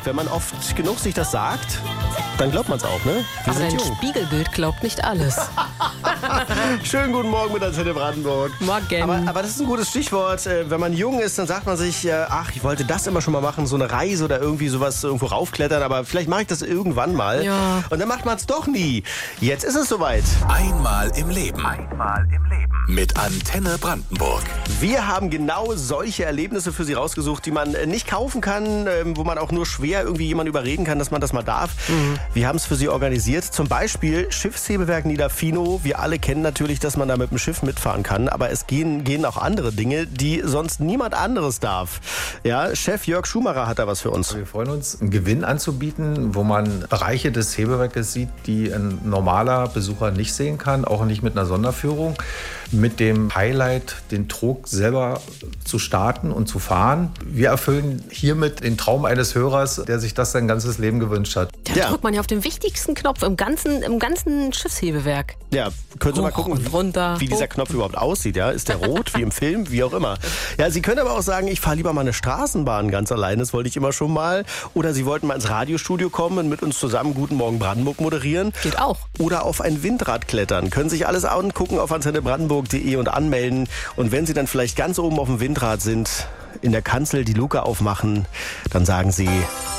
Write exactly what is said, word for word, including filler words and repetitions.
wenn man oft genug sich das sagt, dann glaubt man es auch, ne? Wir Aber sind dein jung. Spiegelbild glaubt nicht alles. Schönen guten Morgen mit Antenne Brandenburg. Morgen. Aber, aber das ist ein gutes Stichwort. Äh, Wenn man jung ist, dann sagt man sich, äh, ach, ich wollte das immer schon mal machen, so eine Reise oder irgendwie sowas irgendwo raufklettern, aber vielleicht mache ich das irgendwann mal. Ja. Und dann macht man es doch nie. Jetzt ist es soweit. Einmal im Leben. Einmal im Leben. Mit Antenne Brandenburg. Wir haben genau solche Erlebnisse für Sie rausgesucht, die man äh, nicht kaufen kann, ähm, wo man auch nur schwer irgendwie jemanden überreden kann, dass man das mal darf. Mhm. Wir haben es für Sie organisiert. Zum Beispiel Schiffshebewerk Niederfino. Wir alle kennen natürlich, dass man da mit dem Schiff mitfahren kann, aber es gehen, gehen auch andere Dinge, die sonst niemand anderes darf. Ja, Chef Jörg Schumacher hat da was für uns. Wir freuen uns, einen Gewinn anzubieten, wo man Bereiche des Hebewerkes sieht, die ein normaler Besucher nicht sehen kann, auch nicht mit einer Sonderführung. Mit dem Highlight, den Trog selber zu starten und zu fahren. Wir erfüllen hiermit den Traum eines Hörers, der sich das sein ganzes Leben gewünscht hat. Da Ja. drückt man ja auf den wichtigsten Knopf im ganzen, im ganzen Schiffshebewerk. Ja, können Sie mal Hoch gucken, und runter, wie dieser hoch. Knopf überhaupt aussieht. Ja? Ist der rot, wie im Film, wie auch immer. Ja, Sie können aber auch sagen, ich fahre lieber mal eine Straßenbahn ganz alleine. Das wollte ich immer schon mal. Oder Sie wollten mal ins Radiostudio kommen und mit uns zusammen Guten Morgen Brandenburg moderieren. Geht auch. Oder auf ein Windrad klettern. Können sich alles angucken auf antenne brandenburg punkt de und anmelden. Und wenn Sie dann vielleicht ganz oben auf dem Windrad sind, in der Kanzel die Luke aufmachen, dann sagen Sie...